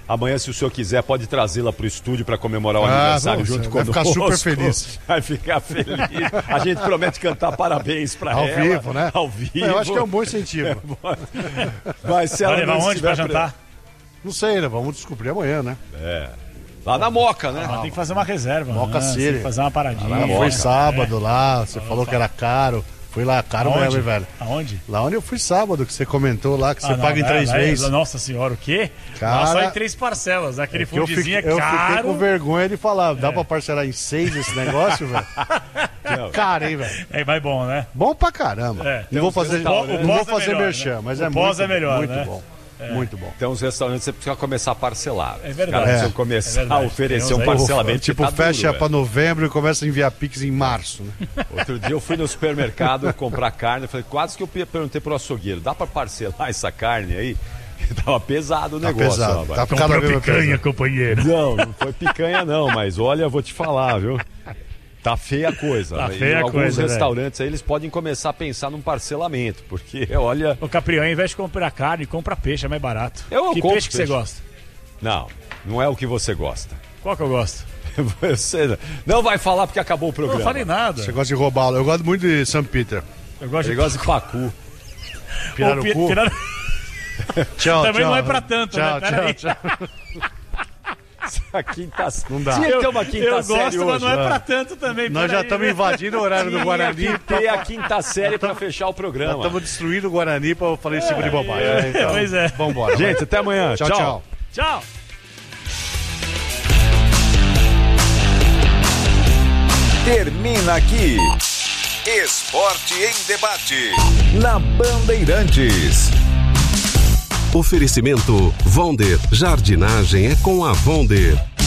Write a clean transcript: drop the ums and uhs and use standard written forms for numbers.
Amanhã, se o senhor quiser, pode trazê-la pro estúdio para comemorar o aniversário junto conosco. Vai ficar super feliz. Vai ficar feliz. A gente promete cantar parabéns para ela. Ao vivo, né? Ao vivo. Eu acho que é um bom incentivo. Vai ser ela. Vai levar onde pra jantar? Não sei, né? Vamos descobrir amanhã, né? Lá na Moca, né? Tem que fazer uma reserva. Moca City. Tem que fazer uma paradinha. Foi sábado lá, você falou que era caro. Fui lá, caro mesmo, hein, velho? Aonde? Lá onde eu fui sábado, que você comentou lá, que você paga em 3 vezes. Nossa senhora, o quê? Cara, só em 3 parcelas. Aquele fundizinho é caro. Eu fiquei com vergonha de falar. Dá pra parcelar em 6 esse negócio, velho? Caro, hein, velho? Vai bom, né? Bom pra caramba. Não vou fazer, merchan, né? mas o pós é melhor, muito né? bom. Muito bom. Tem uns restaurantes que você precisa começar a parcelar. É verdade. Cara, precisa começar a oferecer um parcelamento. Tipo, fecha pra novembro e começa a enviar Pix em março. Né? Outro dia eu fui no supermercado comprar carne. Falei, quase que eu perguntei pro açougueiro: dá pra parcelar essa carne aí? Tava pesado o negócio. Pesado. Tá comprou picanha, companheiro. Não foi picanha não, mas olha, eu vou te falar, viu? Tá feia a coisa. Tá feia alguns coisa, restaurantes aí eles podem começar a pensar num parcelamento, porque olha... O Caprião, ao invés de comprar carne, compra peixe, é mais barato. Que peixe que você gosta? Não é o que você gosta. Qual que eu gosto? Você não vai falar porque acabou o programa. Eu não falei nada. Você gosta de roubá-lo. Eu gosto muito de St. Peter. Eu gosto Ele gosta de pacu. Pirarucu. Tchau, também não é pra tanto, tchau, né? Tchau. A quinta... Não dá. Tinha que ter uma quinta série gosto, hoje, mas não é pra tanto também. Nós já estamos invadindo o horário do Guarani. Tinha que ter a quinta série pra fechar o programa. Estamos destruindo o Guarani pra falar esse tipo de bobagem. Então, pois é. Vambora. Gente, até amanhã. Tchau. Tchau. Termina aqui. Esporte em Debate. Na Bandeirantes. Oferecimento Vonder. Jardinagem é com a Vonder.